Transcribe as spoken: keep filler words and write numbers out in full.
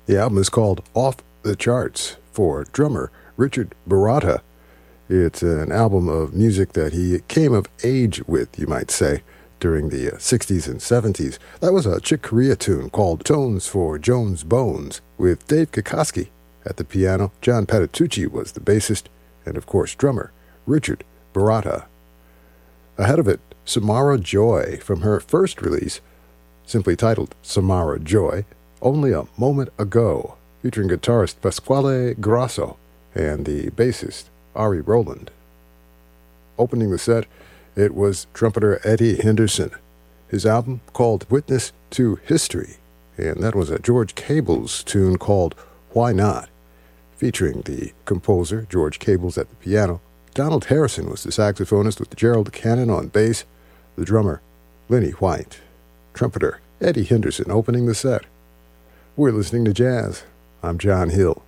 The album is called Off the Charts for drummer Richard Baratta. It's an album of music that he came of age with, you might say, during the uh, sixties and seventies. That was a Chick Corea tune called Tones for Jones Bones, with Dave Kikoski at the piano. John Patitucci was the bassist, and of course drummer Richard Baratta. Ahead of it, Samara Joy from her first release, simply titled Samara Joy, Only a Moment Ago, featuring guitarist Pasquale Grasso and the bassist Ari Rowland. Opening the set, it was trumpeter Eddie Henderson. His album called Witness to History, and that was a George Cables tune called Why Not, featuring the composer George Cables at the piano. Donald Harrison was the saxophonist with Gerald Cannon on bass, the drummer Lenny White, trumpeter Eddie Henderson opening the set. We're listening to jazz. I'm John Hill.